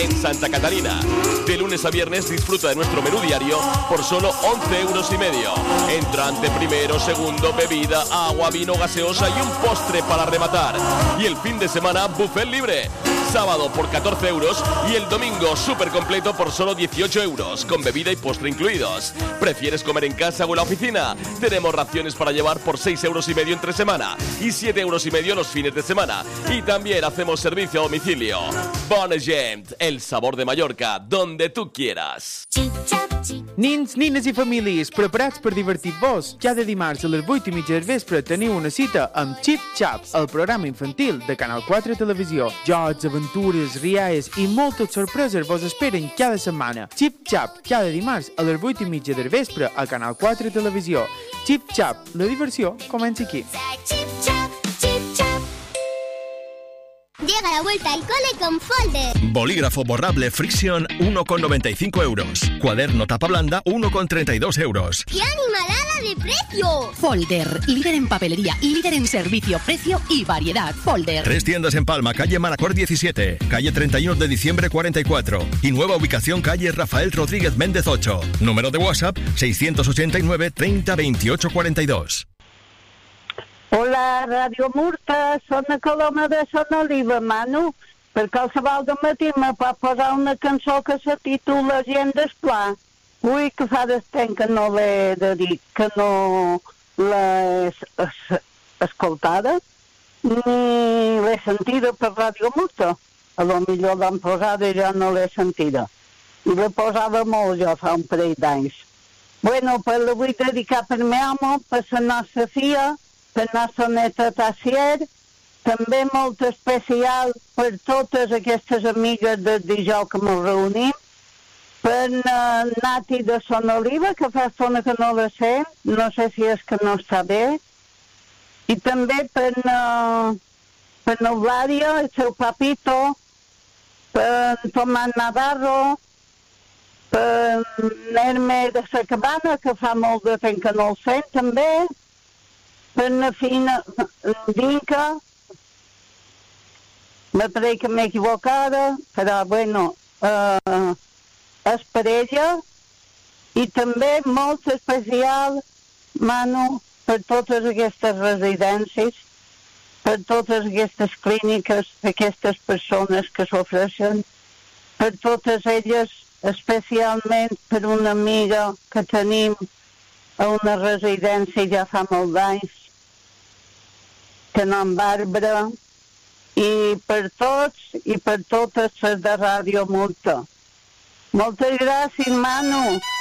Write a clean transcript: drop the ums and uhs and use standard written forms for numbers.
en Santa Catalina. De lunes a viernes disfruta de nuestro menú diario por solo 11,5 €. Entrante primero, segundo, bebida, agua, vino, gaseosa y un postre para rematar. Y el fin de semana, buffet libre. Sábado por 14 € y el domingo súper completo por solo 18 €, con bebida y postre incluidos. ¿Prefieres comer en casa o en la oficina? Tenemos raciones para llevar por 6,5 € entre semana y 7,5 € los fines de semana. Y también hacemos servicio a domicilio. Bona Gent, el sabor de Mallorca, donde tú quieras. Nins, nines i famílies, preparats per divertir-vos? Cada dimarts a les 8:30 del vespre teniu una cita amb Chip Chap, el programa infantil de Canal 4 Televisió. Jocs, aventures, rialles i moltes sorpreses vos esperen cada setmana. Chip Chap, cada dimarts a les 8:30 del vespre a Canal 4 Televisió. Chip Chap, la diversió comença aquí. Llega la vuelta al cole con Folder. Bolígrafo borrable Friction, 1,95 €. Cuaderno tapa blanda, 1,32 €. ¡Qué animalada de precio! Folder, líder en papelería y líder en servicio, precio y variedad. Folder. 3 tiendas en Palma, calle Manacor 17, calle 31 de diciembre 44 y nueva ubicación calle Rafael Rodríguez Méndez 8. Número de WhatsApp 689 30 28 42. Hola, Radio Murta, soc la Coloma de Son Oliva, Manu. Per qualsevol de matí me pot posar una cançó que se titula Gent d'Esplà. Ui, que fa d'estem que no l'he de dir, que no l'he escoltada, ni l'he sentida per Radio Murta. A lo millor l'han posada i jo no l'he sentida. I l'he posada molt jo fa un parell d'anys. Bueno, pues la vull dedicar per meu home, per la nostra filla, per la nostra neta Tassier, també molt especial per totes aquestes amigues del dijous que ens reunim, per Nati de Son Oliva, que fa estona que no la sé, no sé si és que no està bé, i també per n'Eulàlia, el seu papito, per Tomàs Navarro, per l'Herme de la Cabana, que fa molt de temps que no el sent, també, per la fina Dinka, me pareix que m'he equivocada, però bueno, és per ella, i també molt especial, Manu, per totes aquestes residències, per totes aquestes clíniques, aquestes persones que s'ofereixen, per totes elles, especialment per una amiga que tenim a una residència ja fa molts anys, que nom Bàrbara, i per tots i per totes les de Ràdio Murta. Moltes gràcies, Manu.